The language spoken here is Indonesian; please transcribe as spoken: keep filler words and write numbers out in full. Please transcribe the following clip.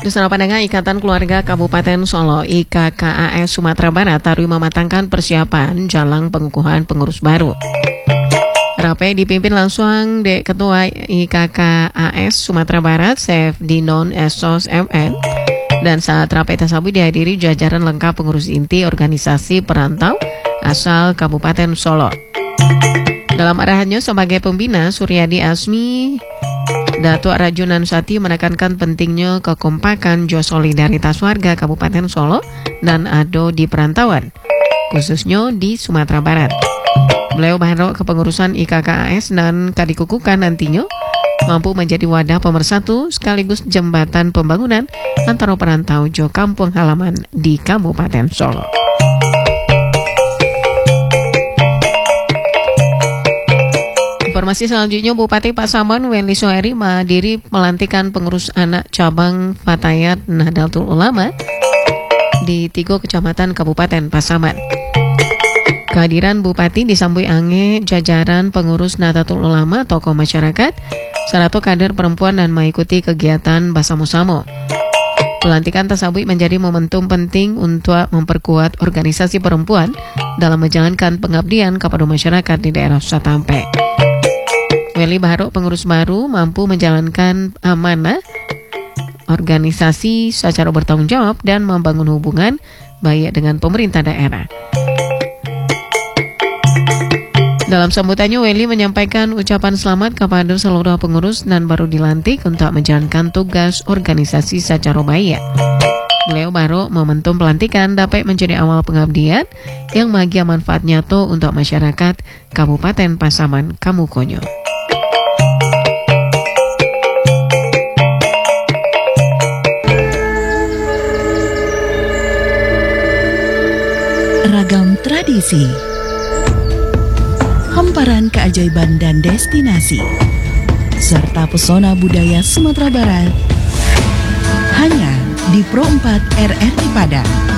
Dusana Pandangan Ikatan Keluarga Kabupaten Solo I K K A S Sumatera Barat tarui mematangkan persiapan jalang pengukuhan pengurus baru. Rapat dipimpin langsung de Ketua I K K A S Sumatera Barat Chef Dinon Esos M N, dan saat rapat tersebut dihadiri jajaran lengkap pengurus inti organisasi perantau asal Kabupaten Solo. Dalam arahannya sebagai pembina, Suryadi Asmi Datuk Rajunan Sati menekankan pentingnya kekompakan jiwa solidaritas warga Kabupaten Solo dan ado di perantauan, khususnya di Sumatera Barat. Beliau berharap kepengurusan I K K A S dan Kadikukukan nantinya mampu menjadi wadah pemersatu sekaligus jembatan pembangunan antara perantau jo kampung halaman di Kabupaten Solo. Informasi selanjutnya, Bupati Pasaman Wenli Soeri menghadiri pelantikan pengurus anak cabang Fatayat Nahdlatul Ulama di tiga kecamatan Kabupaten Pasaman. Kehadiran Bupati disambut ange jajaran pengurus Nahdlatul Ulama, tokoh masyarakat, serta kader perempuan dan mengikuti kegiatan Basamu-Samo. Pelantikan tersebut menjadi momentum penting untuk memperkuat organisasi perempuan dalam menjalankan pengabdian kepada masyarakat di daerah Satampe. Weli berharap pengurus baru mampu menjalankan amanah organisasi secara bertanggung jawab dan membangun hubungan baik dengan pemerintah daerah. Dalam sambutannya, Weli menyampaikan ucapan selamat kepada seluruh pengurus dan baru dilantik untuk menjalankan tugas organisasi secara baik. Beliau baru momentum pelantikan dapat menjadi awal pengabdian yang bahagia manfaat nyata untuk masyarakat Kabupaten Pasaman Kamukonyo. Ragam tradisi, hamparan keajaiban dan destinasi, serta pesona budaya Sumatera Barat hanya di Pro empat R R I Padang.